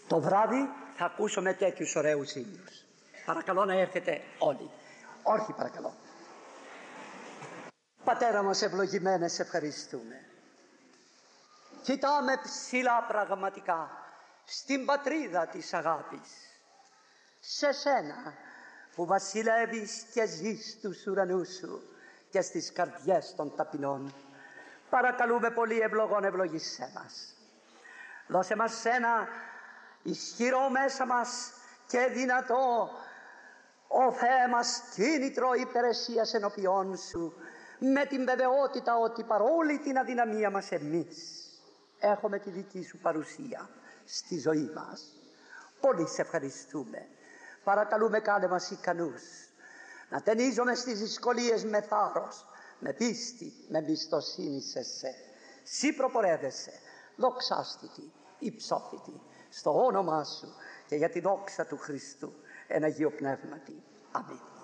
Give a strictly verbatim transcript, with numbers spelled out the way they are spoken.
Το βράδυ θα ακούσουμε τέτοιους ωραίους ύμνους. Παρακαλώ να έρθετε όλοι. Όρθιοι παρακαλώ. Πατέρα μας ευλογημένε, σε ευχαριστούμε. Κοιτάμε ψηλά πραγματικά στην πατρίδα της αγάπης, σε σένα που βασιλεύεις και ζεις στους ουρανούς σου και στις καρδιές των ταπεινών. Παρακαλούμε πολύ ευλογών, ευλογήσέ μας. Δώσε μας ένα ισχυρό μέσα μας και δυνατό, ο Θεέ μας, κίνητρο υπηρεσίας ενώπιόν σου, με την βεβαιότητα ότι παρόλη την αδυναμία μας εμείς έχουμε τη δική σου παρουσία στη ζωή μας. Πολύ σε ευχαριστούμε. Παρακαλούμε, κάνε μας ικανούς να ταινίζουμε στις δυσκολίες με θάρρος, με πίστη, με εμπιστοσύνη σε σε. Συ προπορεύεσαι, δοξάστητη, υψώθητη, στο όνομά σου και για τη δόξα του Χριστού εν Αγίο Πνεύματι. Αμήν.